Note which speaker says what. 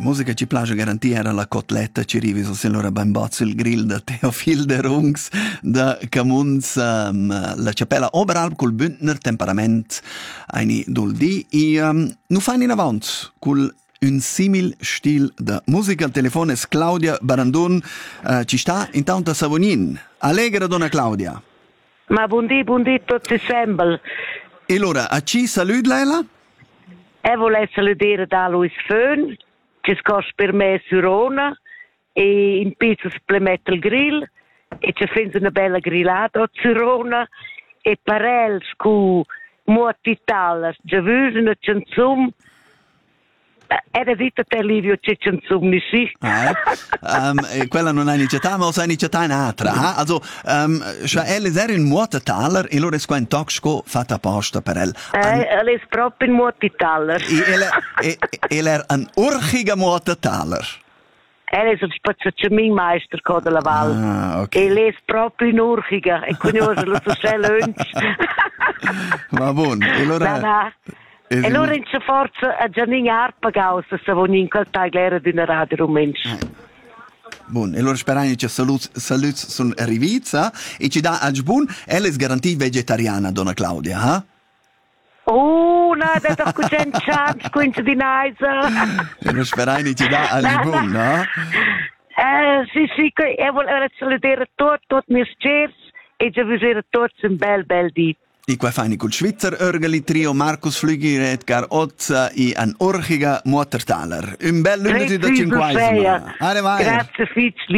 Speaker 1: musica ci piace garantia era la cotletta ci rivi so allora ben bozzo il grill da Teofil de Rungs da Camuns la Cappella Oberalp col Bündner Temperament eine duldi nu fain in avanti col un simil stil da musica al telefono es Claudia Barandun ci sta intanto a Savonin. Allegra donna Claudia.
Speaker 2: Ma buondì tutti sempre.
Speaker 1: E allora, a ci salut Leila?
Speaker 2: E volevo salutare da Luis Föhn, che scorre per me su Rona, e in pizza supplementa il grill, e ci finge una bella grillata su Rona, e parel con molti talas, già vuoi una canzone, era vita te Livio c'è canzone, sì.
Speaker 1: Quella non hai iniziata, ma hai iniziata un'altra. Also, ella era in Muotetaler e loro è qua in Toxco fatta apposta per elle.
Speaker 2: Ella è proprio in Muotetaler.
Speaker 1: Ella era un urchiga Muotetaler.
Speaker 2: Ella è un spaziacciamingmeister qua della Val.
Speaker 1: Okay.
Speaker 2: Ella è proprio in urchiga. E quindi lo so se lunch.
Speaker 1: Ma buono. E allora...
Speaker 2: E allora in forza a Giannin Arpa gaussa Savonin quel tag l'era di una radio rumensch.
Speaker 1: Buon, e allora speriamo che saluti sono arrivita e ci dà anche buon, ella è garantita vegetariana, donna Claudia, ha?
Speaker 2: Oh, no, das doch gut ein chance, quince di nice.
Speaker 1: E allora speriamo che ci dà anche buon, no?
Speaker 2: Sì, e volevo salutare tutti miei chefs e già visere tutti un bel dì.
Speaker 1: I qua fani col Schweizer Örgeli Trio Markus Flügi Redgar Otza i an Orchiga Muottertaler. Un bel lunedì da 5.
Speaker 2: Grazie, Fitz.